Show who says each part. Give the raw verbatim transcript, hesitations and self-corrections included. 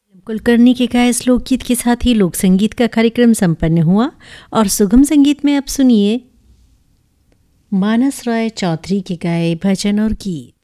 Speaker 1: कुलकर्णी के गाए इस लोकगीत के साथ ही लोक संगीत का कार्यक्रम संपन्न हुआ और सुगम संगीत में अब सुनिए मानस राय चौधरी के गाए भजन और गीत।